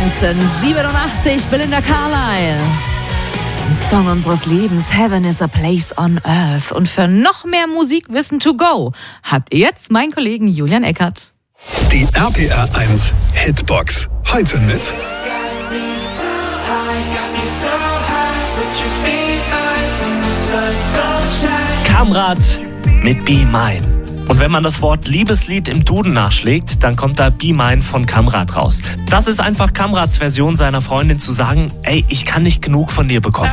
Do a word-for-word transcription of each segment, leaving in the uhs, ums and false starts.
neunzehnhundertsiebenundachtzig, Belinda Carlisle. Song unseres Lebens, Heaven is a place on earth. Und für noch mehr Musikwissen to go habt ihr jetzt meinen Kollegen Julian Eckert. Die R P R eins Hitbox. Heute mit Kamrat mit Be Mine. Und wenn man das Wort Liebeslied im Duden nachschlägt, dann kommt da Be Mine von Kamrat raus. Das ist einfach Kamrats Version seiner Freundin zu sagen, ey, ich kann nicht genug von dir bekommen.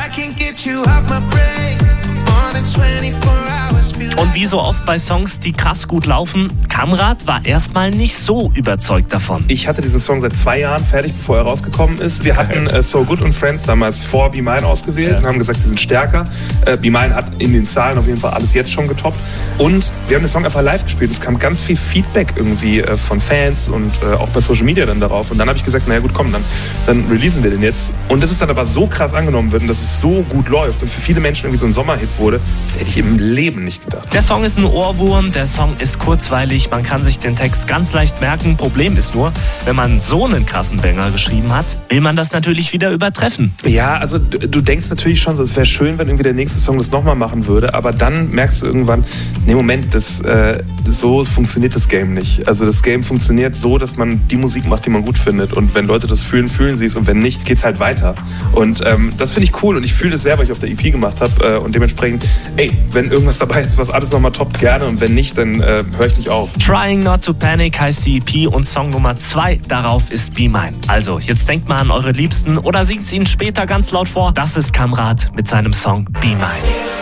Und wie so oft bei Songs, die krass gut laufen, Kamrat war erstmal nicht so überzeugt davon. Ich hatte diesen Song seit zwei Jahren fertig, bevor er rausgekommen ist. Wir hatten äh, So Good und Friends damals vor Be Mine ausgewählt ja. und haben gesagt, die sind stärker. Äh, Be Mine hat in den Zahlen auf jeden Fall alles jetzt schon getoppt. Und wir haben den Song einfach live gespielt. Es kam ganz viel Feedback irgendwie äh, von Fans und äh, auch bei Social Media dann darauf. Und dann habe ich gesagt, naja gut, komm, dann, dann releasen wir den jetzt. Und das ist dann aber so krass angenommen wird und dass es so gut läuft und für viele Menschen irgendwie so ein Sommerhit wurde, hätte ich im Leben nicht gedacht. Der Song ist ein Ohrwurm, der Song ist kurzweilig, man kann sich den Text ganz leicht merken. Problem ist nur, wenn man so einen krassen Banger geschrieben hat, will man das natürlich wieder übertreffen. Ja, also du, du denkst natürlich schon so, es wäre schön, wenn irgendwie der nächste Song das nochmal machen würde, aber dann merkst du irgendwann, nee, Moment, das, äh, so funktioniert das Game nicht. Also das Game funktioniert so, dass man die Musik macht, die man gut findet und wenn Leute das fühlen, fühlen sie es und wenn nicht, geht's halt weiter. Und ähm, das finde ich cool und ich fühle das sehr, weil ich auf der E P gemacht habe äh, und dementsprechend, ey, wenn irgendwas dabei ist, was alles nochmal toppt, gerne und wenn nicht, dann äh, höre ich nicht auf. Trying Not to Panic heißt die E P und Song Nummer zwei darauf ist Be Mine. Also, jetzt denkt mal an eure Liebsten oder singt ihnen später ganz laut vor. Das ist Kamrat mit seinem Song Be Mine.